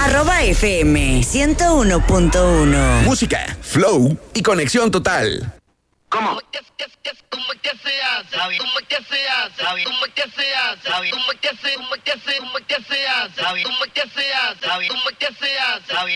FM 101.1. Música, flow y conexión total. ¿Cómo? ¿Cómo que se hace? ¿Cómo que se hace? ¿Cómo que se hace? ¿Cómo que se hace? ¿Cómo que se hace? ¿Cómo que se hace? ¿Cómo que se hace? ¿Cómo que se hace?